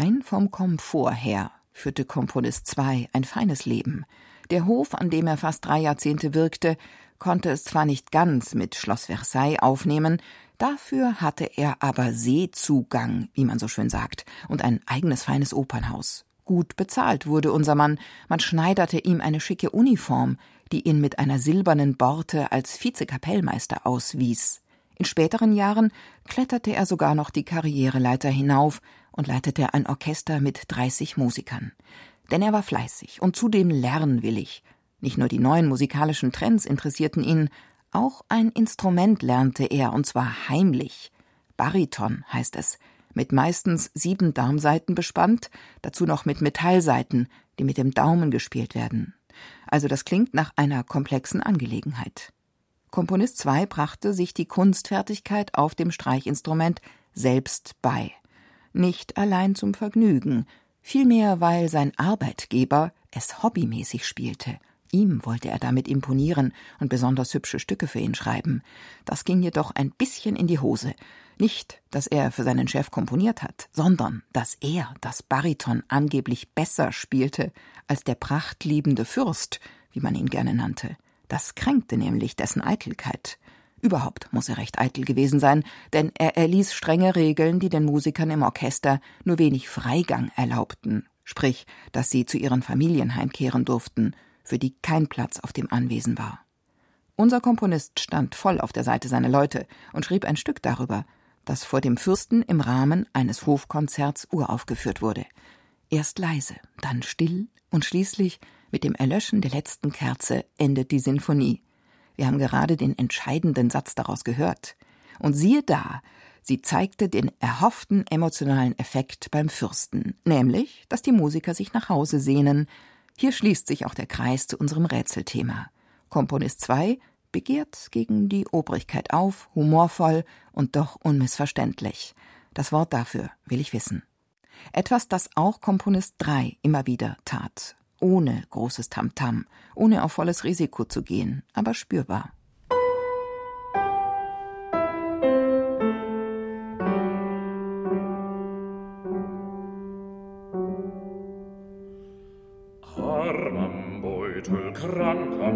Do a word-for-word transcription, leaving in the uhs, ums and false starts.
Rein vom Komfort her führte Komponist zwei ein feines Leben. Der Hof, an dem er fast drei Jahrzehnte wirkte, konnte es zwar nicht ganz mit Schloss Versailles aufnehmen, dafür hatte er aber Seezugang, wie man so schön sagt, und ein eigenes feines Opernhaus. Gut bezahlt wurde unser Mann, man schneiderte ihm eine schicke Uniform, die ihn mit einer silbernen Borte als Vizekapellmeister auswies. In späteren Jahren kletterte er sogar noch die Karriereleiter hinauf und leitete ein Orchester mit dreißig Musikern. Denn er war fleißig und zudem lernwillig. Nicht nur die neuen musikalischen Trends interessierten ihn, auch ein Instrument lernte er, und zwar heimlich. Bariton heißt es, mit meistens sieben Darmsaiten bespannt, dazu noch mit Metallsaiten, die mit dem Daumen gespielt werden. Also das klingt nach einer komplexen Angelegenheit. Komponist zwei brachte sich die Kunstfertigkeit auf dem Streichinstrument selbst bei. Nicht allein zum Vergnügen, vielmehr weil sein Arbeitgeber es hobbymäßig spielte. Ihm wollte er damit imponieren und besonders hübsche Stücke für ihn schreiben. Das ging jedoch ein bisschen in die Hose. Nicht, dass er für seinen Chef komponiert hat, sondern dass er das Bariton angeblich besser spielte als der prachtliebende Fürst, wie man ihn gerne nannte. Das kränkte nämlich dessen Eitelkeit. Überhaupt muss er recht eitel gewesen sein, denn er erließ strenge Regeln, die den Musikern im Orchester nur wenig Freigang erlaubten, sprich, dass sie zu ihren Familien heimkehren durften, für die kein Platz auf dem Anwesen war. Unser Komponist stand voll auf der Seite seiner Leute und schrieb ein Stück darüber, das vor dem Fürsten im Rahmen eines Hofkonzerts uraufgeführt wurde. Erst leise, dann still und schließlich mit dem Erlöschen der letzten Kerze endet die Sinfonie. Wir haben gerade den entscheidenden Satz daraus gehört. Und siehe da, sie zeigte den erhofften emotionalen Effekt beim Fürsten, nämlich, dass die Musiker sich nach Hause sehnen. Hier schließt sich auch der Kreis zu unserem Rätselthema. Komponist zwei begehrt gegen die Obrigkeit auf, humorvoll und doch unmissverständlich. Das Wort dafür will ich wissen. Etwas, das auch Komponist drei immer wieder tat. Ohne großes Tamtam, ohne auf volles Risiko zu gehen, aber spürbar. Arm am Beutel, krank am